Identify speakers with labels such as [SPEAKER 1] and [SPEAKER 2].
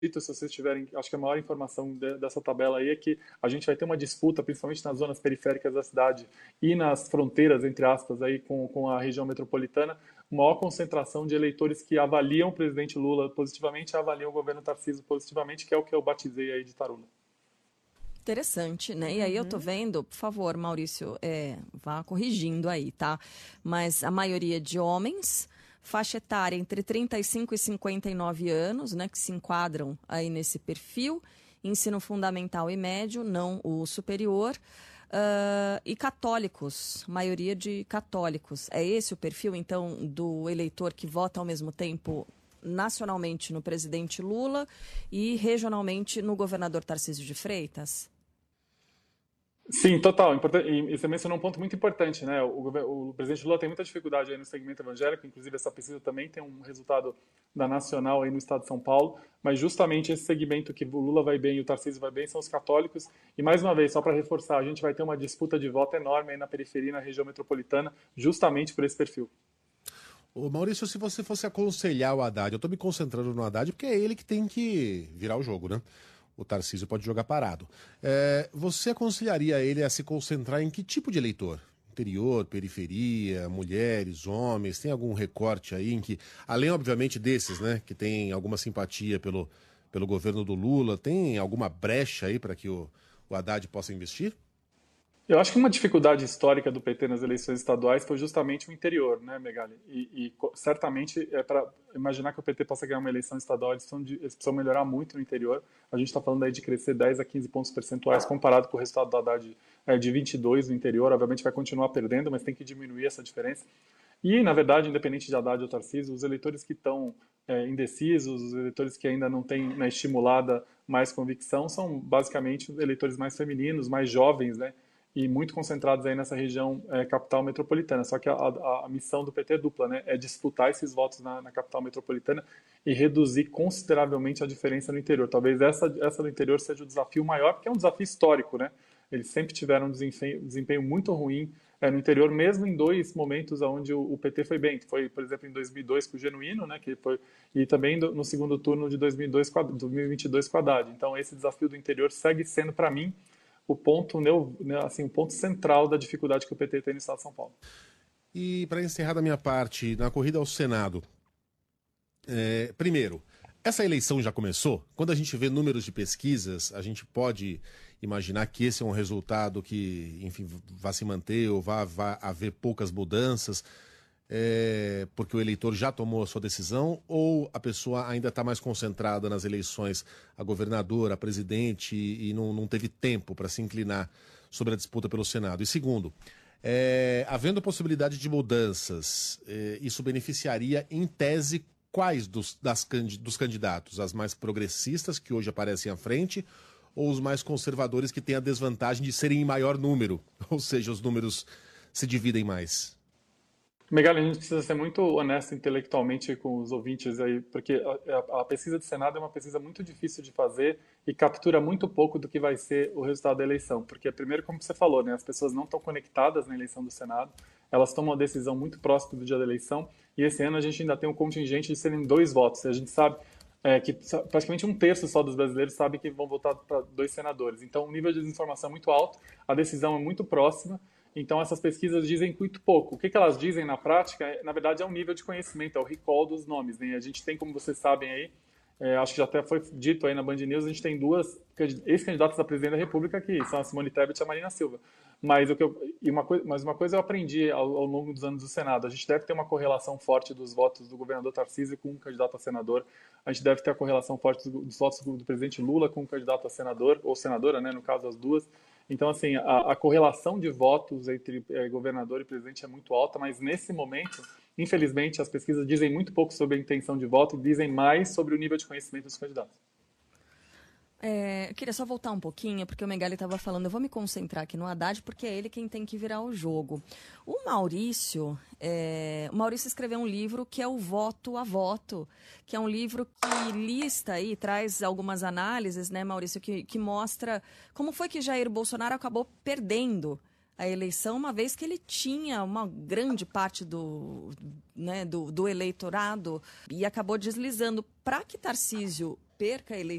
[SPEAKER 1] se vocês tiverem, acho que a maior informação dessa tabela aí é que a gente vai ter uma disputa, principalmente nas zonas periféricas da cidade e nas fronteiras, entre aspas, aí com a região metropolitana, maior concentração de eleitores que avaliam o presidente Lula positivamente e avaliam o governo Tarcísio positivamente, que é o que eu batizei aí de Tarula.
[SPEAKER 2] Interessante, né? E aí eu tô vendo, por favor, Maurício, vá corrigindo aí, tá? Mas a maioria de homens, faixa etária entre 35 e 59 anos, né? Que se enquadram aí nesse perfil, ensino fundamental e médio, não o superior, e católicos, maioria de católicos. É esse o perfil, então, do eleitor que vota ao mesmo tempo nacionalmente no presidente Lula e regionalmente no governador Tarcísio de Freitas?
[SPEAKER 1] Sim, total. E você mencionou um ponto muito importante, né? O presidente Lula tem muita dificuldade aí no segmento evangélico, inclusive essa pesquisa também tem um resultado da Nacional aí no estado de São Paulo, mas justamente esse segmento que o Lula vai bem e o Tarcísio vai bem são os católicos. E mais uma vez, só para reforçar, a gente vai ter uma disputa de voto enorme aí na periferia e na região metropolitana, justamente por esse perfil.
[SPEAKER 3] Ô Maurício, se você fosse aconselhar o Haddad, eu tô me concentrando no Haddad porque é ele que tem que virar o jogo, né? O Tarcísio pode jogar parado. Você aconselharia ele a se concentrar em que tipo de eleitor? Interior, periferia, mulheres, homens? Tem algum recorte aí em que, além, obviamente, desses, né, que tem alguma simpatia pelo governo do Lula, tem alguma brecha aí para que o Haddad possa investir?
[SPEAKER 1] Eu acho que uma dificuldade histórica do PT nas eleições estaduais foi justamente o interior, né, Megali? Certamente é para imaginar que o PT possa ganhar uma eleição estadual, eles precisam melhorar muito no interior. A gente está falando aí de crescer 10 a 15 pontos percentuais comparado com o resultado do Haddad de 22 no interior. Obviamente vai continuar perdendo, mas tem que diminuir essa diferença. E, na verdade, independente de Haddad ou Tarcísio, os eleitores que estão indecisos, os eleitores que ainda não têm estimulada mais convicção, são basicamente eleitores mais femininos, mais jovens, né? E muito concentrados aí nessa região capital metropolitana. Só que a missão do PT é dupla, né? É disputar esses votos na capital metropolitana e reduzir consideravelmente a diferença no interior. Talvez essa do interior seja o desafio maior, porque é um desafio histórico, né? Eles sempre tiveram um desempenho muito ruim no interior, mesmo em dois momentos onde o PT foi bem. Foi, por exemplo, em 2002 com o Genuíno, né, e também no segundo turno de 2022 com a Haddad. Então, esse desafio do interior segue sendo, para mim, o ponto, assim, o ponto central da dificuldade que o PT tem no estado de São Paulo.
[SPEAKER 3] E para encerrar da minha parte, na corrida ao Senado, primeiro, essa eleição já começou? Quando a gente vê números de pesquisas, a gente pode imaginar que esse é um resultado que, enfim, vai se manter ou vai haver poucas mudanças, porque o eleitor já tomou a sua decisão, ou a pessoa ainda está mais concentrada nas eleições a governador, a presidente, e não teve tempo para se inclinar sobre a disputa pelo Senado? E segundo, havendo possibilidade de mudanças, isso beneficiaria, em tese, quais dos candidatos? As mais progressistas, que hoje aparecem à frente, ou os mais conservadores, que têm a desvantagem de serem em maior número? Ou seja, os números se dividem mais.
[SPEAKER 1] Megali, a gente precisa ser muito honesto intelectualmente com os ouvintes aí, porque a pesquisa do Senado é uma pesquisa muito difícil de fazer e captura muito pouco do que vai ser o resultado da eleição. Porque, primeiro, como você falou, né, as pessoas não estão conectadas na eleição do Senado, elas tomam uma decisão muito próxima do dia da eleição, e esse ano a gente ainda tem um contingente de serem 2 votos. A gente sabe que praticamente 1/3 só dos brasileiros sabe que vão votar para 2 senadores. Então, o nível de desinformação é muito alto, a decisão é muito próxima. Então, essas pesquisas dizem muito pouco. O que elas dizem na prática, na verdade, é um nível de conhecimento, é o recall dos nomes. Né? A gente tem, como vocês sabem aí, acho que já até foi dito aí na Band News, a gente tem 2 ex-candidatas a presidente da República, que são a Simone Tebet e a Marina Silva. Mas uma coisa eu aprendi ao longo dos anos do Senado, a gente deve ter uma correlação forte dos votos do governador Tarcísio com um candidato a senador, a gente deve ter a correlação forte dos votos do presidente Lula com um candidato a senador, ou senadora, né, no caso as duas. Então, assim, a correlação de votos entre governador e presidente é muito alta, mas nesse momento, infelizmente, as pesquisas dizem muito pouco sobre a intenção de voto e dizem mais sobre o nível de conhecimento dos candidatos.
[SPEAKER 2] Eu queria só voltar um pouquinho, porque o Megali estava falando, eu vou me concentrar aqui no Haddad, porque é ele quem tem que virar o jogo. O Maurício escreveu um livro que é o Voto a Voto, que é um livro que lista e traz algumas análises, né, Maurício, que mostra como foi que Jair Bolsonaro acabou perdendo a eleição, uma vez que ele tinha uma grande parte do eleitorado e acabou deslizando. Para que Tarcísio perca a eleição